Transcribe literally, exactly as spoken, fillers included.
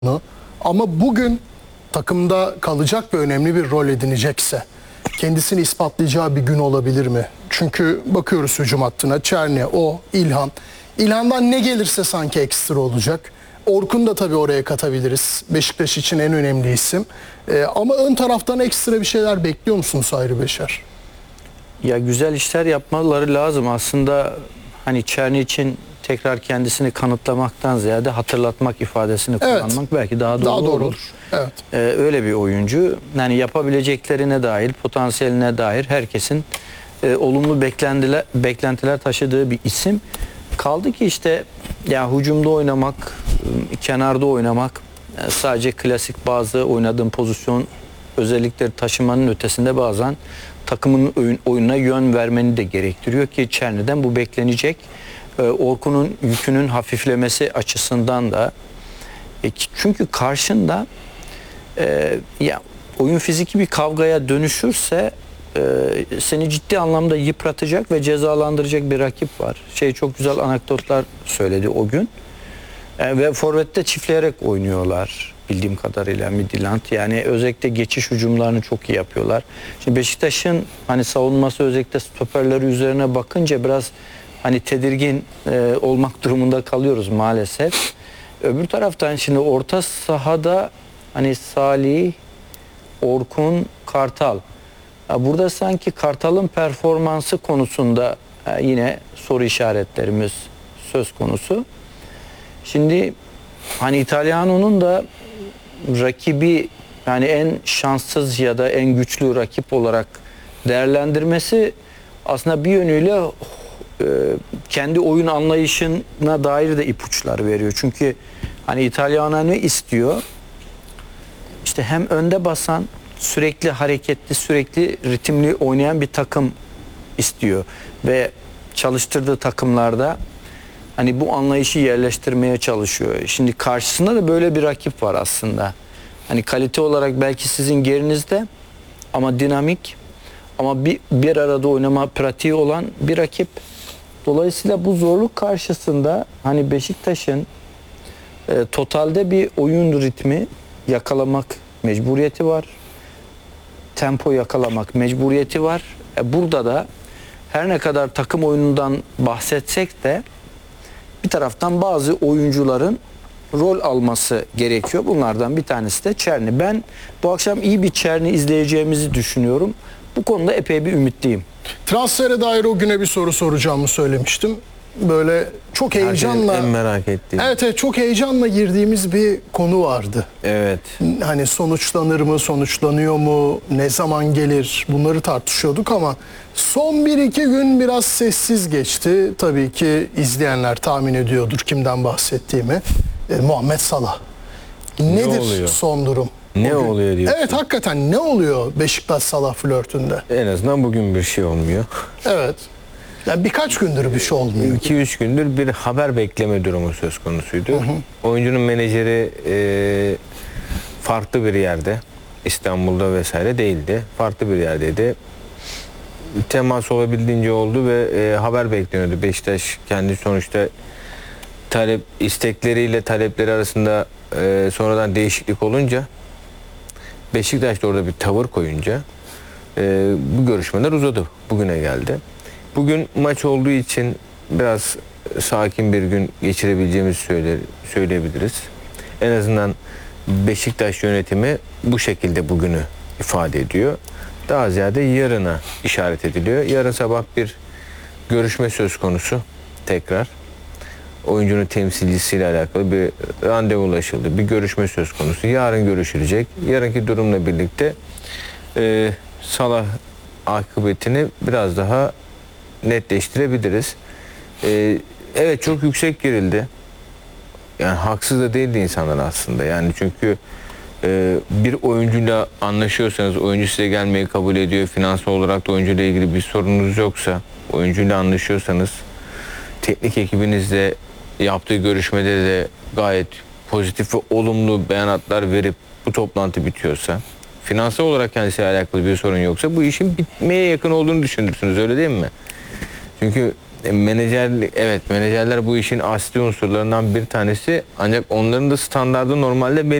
Ama bugün takımda kalacak ve önemli bir rol edinecekse kendisini ispatlayacağı bir gün olabilir mi? Çünkü bakıyoruz hücum hattına. Çerni, o, İlhan. İlhan'dan ne gelirse sanki ekstra olacak. Orkun da tabii oraya katabiliriz. Beşiktaş için en önemli isim. Ee, ama ön taraftan ekstra bir şeyler bekliyor musunuz Hayri Beşer? Ya güzel işler yapmaları lazım. Aslında hani Çerni için tekrar kendisini kanıtlamaktan ziyade hatırlatmak ifadesini kullanmak evet, belki daha doğru, daha doğru olur. olur. Evet. Ee, öyle bir oyuncu. Yani yapabileceklerine dair, potansiyeline dair herkesin e, olumlu beklentiler, beklentiler taşıdığı bir isim. Kaldı ki işte ya hücumda oynamak, kenarda oynamak, sadece klasik bazı oynadığım pozisyon özellikleri taşımanın ötesinde bazen takımın oyun, oyununa yön vermeni de gerektiriyor ki Çerni'den bu beklenecek. Ee, Orkun'un yükünün hafiflemesi açısından da e, çünkü karşında e, ya oyun fiziki bir kavgaya dönüşürse e, seni ciddi anlamda yıpratacak ve cezalandıracak bir rakip var. Şey çok güzel anekdotlar söyledi o gün. E, ve forvette çiftleyerek oynuyorlar bildiğim kadarıyla Midtjylland. Yani özellikle geçiş hücumlarını çok iyi yapıyorlar. Şimdi Beşiktaş'ın hani savunması özellikle stoperleri üzerine bakınca biraz hani tedirgin e, olmak durumunda kalıyoruz maalesef. Öbür taraftan şimdi orta sahada hani Salih, Orkun, Kartal. Ya burada sanki Kartal'ın performansı konusunda e, yine soru işaretlerimiz söz konusu. Şimdi hani İtalyano'nun da rakibi yani en şanssız ya da en güçlü rakip olarak değerlendirmesi aslında bir yönüyle e, kendi oyun anlayışına dair de ipuçları veriyor. Çünkü hani İtalyano ne istiyor? İşte hem önde basan, sürekli hareketli, sürekli ritimli oynayan bir takım istiyor ve çalıştırdığı takımlarda hani bu anlayışı yerleştirmeye çalışıyor. Şimdi karşısında da böyle bir rakip var aslında. Hani kalite olarak belki sizin gerinizde ama dinamik ama bir, bir arada oynama pratiği olan bir rakip. Dolayısıyla bu zorluk karşısında hani Beşiktaş'ın e, totalde bir oyun ritmi yakalamak mecburiyeti var. Tempo yakalamak mecburiyeti var. E, burada da her ne kadar takım oyunundan bahsetsek de bir taraftan bazı oyuncuların rol alması gerekiyor. Bunlardan bir tanesi de Çerni. Ben bu akşam iyi bir Çerni izleyeceğimizi düşünüyorum. Bu konuda epey bir ümitliyim. Transfere dair o güne bir soru soracağımı söylemiştim. Böyle çok heyecanla en merak ettiğim. Evet, evet çok heyecanla girdiğimiz bir konu vardı. Evet. Hani sonuçlanır mı, sonuçlanıyor mu, ne zaman gelir bunları tartışıyorduk ama son bir iki gün biraz sessiz geçti. Tabii ki izleyenler tahmin ediyordur kimden bahsettiğimi. E, Muhammed Salah. Nedir oluyor? son durum? Ne bugün? oluyor diyorsun? Evet hakikaten ne oluyor Beşiktaş Salah flörtünde? En azından bugün bir şey olmuyor. Evet. Yani birkaç gündür bir şey olmuyor. iki üç gündür bir haber bekleme durumu söz konusuydu. Hı hı. Oyuncunun menajeri e, farklı bir yerde, İstanbul'da vesaire değildi. Farklı bir yerdeydi. Temas olabildiğince oldu ve e, haber bekleniyordu. Beşiktaş kendi sonuçta talep istekleriyle talepleri arasında e, sonradan değişiklik olunca Beşiktaş da orada bir tavır koyunca e, bu görüşmeler uzadı. Bugüne geldi. Bugün maç olduğu için biraz sakin bir gün geçirebileceğimizi söyle, söyleyebiliriz. En azından Beşiktaş yönetimi bu şekilde bugünü ifade ediyor. Daha ziyade yarına işaret ediliyor. Yarın sabah bir görüşme söz konusu tekrar. Oyuncunun temsilcisiyle alakalı bir randevu ulaşıldı. Bir görüşme söz konusu. Yarın görüşülecek. Yarınki durumla birlikte e, Salah akıbetini biraz daha netleştirebiliriz. Ee, evet çok yüksek gerildi. Yani haksız da değildi insanlar aslında. Yani çünkü e, bir oyuncuyla anlaşıyorsanız, oyuncu size gelmeyi kabul ediyor, finansal olarak da oyuncuyla ilgili bir sorununuz yoksa, oyuncuyla anlaşıyorsanız, teknik ekibinizle yaptığı görüşmede de gayet pozitif ve olumlu beyanatlar verip bu toplantı bitiyorsa, finansal olarak kendisiyle alakalı bir sorun yoksa bu işin bitmeye yakın olduğunu düşünürsünüz, öyle değil mi? Çünkü e, menajer, evet menajerler bu işin asli unsurlarından bir tanesi, ancak onların da standardı normalde belli.